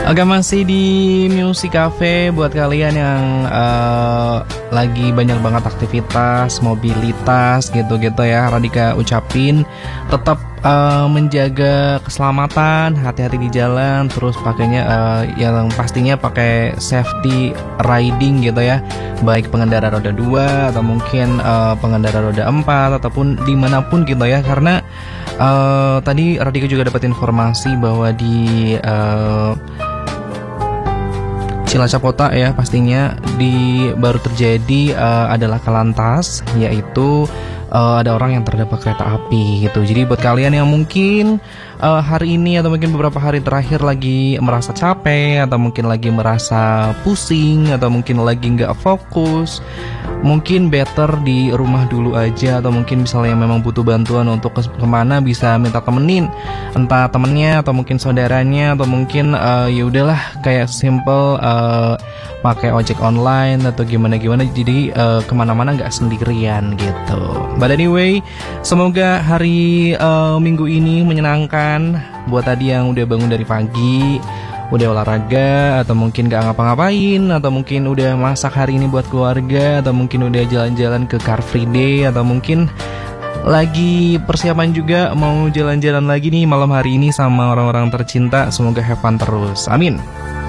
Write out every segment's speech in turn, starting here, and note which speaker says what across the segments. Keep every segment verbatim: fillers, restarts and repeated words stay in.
Speaker 1: Oke, masih di Music Cafe buat kalian yang uh, lagi banyak banget aktivitas, mobilitas gitu-gitu ya. Radika ucapin tetap uh, menjaga keselamatan, hati-hati di jalan, terus pakainya uh, yang pastinya pakai safety riding gitu ya. Baik pengendara roda dua atau mungkin uh, pengendara roda empat ataupun dimanapun gitu ya. Karena uh, tadi Radika juga dapat informasi bahwa di uh, Cilacap Kota ya pastinya di baru terjadi uh, adalah kelantas, yaitu uh, ada orang yang terdapat kereta api gitu. Jadi buat kalian yang mungkin uh, hari ini atau mungkin beberapa hari terakhir lagi merasa capek atau mungkin lagi merasa pusing atau mungkin lagi nggak fokus, mungkin better di rumah dulu aja. Atau mungkin misalnya memang butuh bantuan untuk ke kemana, bisa minta temenin, entah temennya atau mungkin saudaranya, atau mungkin uh, ya udahlah kayak simple uh, pakai ojek online atau gimana-gimana. Jadi uh, kemana-mana nggak sendirian gitu. But anyway, semoga hari uh, minggu ini menyenangkan buat tadi yang udah bangun dari pagi, udah olahraga, atau mungkin gak ngapa-ngapain, atau mungkin udah masak hari ini buat keluarga, atau mungkin udah jalan-jalan ke Car Free Day, atau mungkin lagi persiapan juga mau jalan-jalan lagi nih malam hari ini sama orang-orang tercinta. Semoga have fun terus, amin.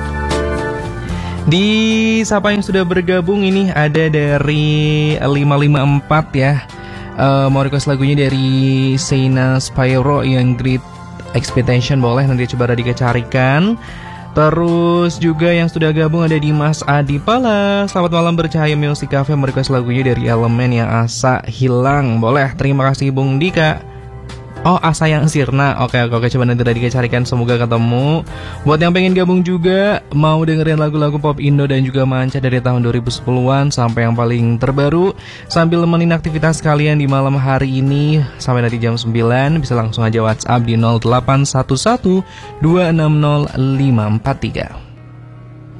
Speaker 1: Di siapa yang sudah bergabung ini ada dari lima lima empat ya. uh, Mau request lagunya dari Seina Spyro yang Great Expectation, boleh nanti coba Radika carikan. Terus juga yang sudah gabung ada Dimas Adipala. Selamat malam bercahaya Music Cafe, merequest lagunya dari Elemen yang Asa Hilang. Boleh, terima kasih Bung Dika. Oh, Asa yang Sirna. Oke, oke, oke, coba nanti Radika carikan, semoga ketemu. Buat yang pengen gabung juga, mau dengerin lagu-lagu pop Indo dan juga manca dari tahun dua ribu sepuluhan sampai yang paling terbaru, sambil nemenin aktivitas kalian di malam hari ini sampai nanti jam sembilan, bisa langsung aja WhatsApp di nol delapan satu satu dua enam nol lima empat tiga.